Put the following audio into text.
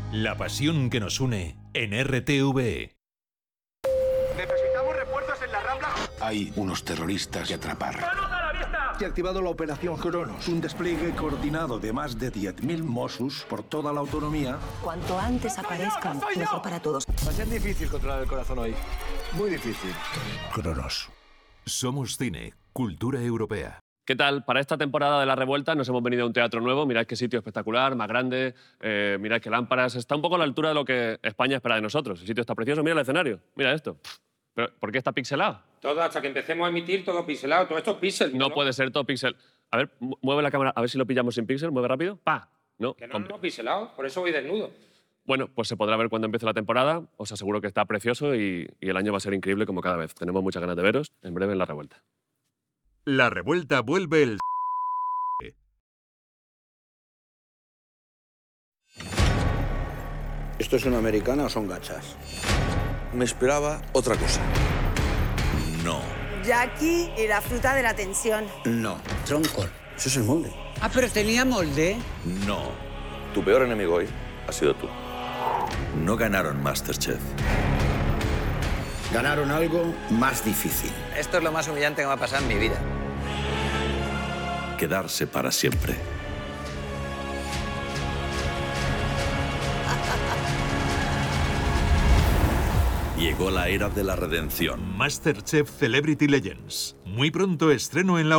La pasión que nos une en RTVE. Necesitamos refuerzos en la Rambla. Hay unos terroristas que atrapar. ¡Manos a la vista! Se ha activado la operación Cronos, un despliegue coordinado de más de 10.000 Mossos por toda la autonomía. Cuanto antes aparezcan, mejor para todos. Va a ser difícil controlar el corazón hoy. Muy difícil. Cronos. Somos cine, cultura europea. ¿Qué tal? Para esta temporada de La Revuelta nos hemos venido a un teatro nuevo. Mirad qué sitio espectacular, más grande. Mirad qué lámparas. Está un poco a la altura de lo que España espera de nosotros. El sitio está precioso. Mira el escenario. Mira esto. ¿Pero por qué está pixelado? Todo, hasta que empecemos a emitir, todo pixelado. Todo esto es pixel. No puede ser todo pixel. A ver, mueve la cámara. A ver si lo pillamos sin pixel. Mueve rápido. ¡Pa! No. Que no, pixelado. Por eso voy desnudo. Bueno, pues se podrá ver cuando empiece la temporada. Os aseguro que está precioso y el año va a ser increíble como cada vez. Tenemos muchas ganas de veros en breve en La Revuelta. La Revuelta vuelve el... ¿Esto es una americana o son gachas? Me esperaba otra cosa. No. Jackie y la fruta de la tensión. No. Tronco. Eso es el molde. Ah, pero tenía molde. No. Tu peor enemigo hoy ha sido tú. No ganaron MasterChef. Ganaron algo más difícil. Esto es lo más humillante que me ha pasado en mi vida. Quedarse para siempre. Llegó la era de la redención. MasterChef Celebrity Legends. Muy pronto estreno en la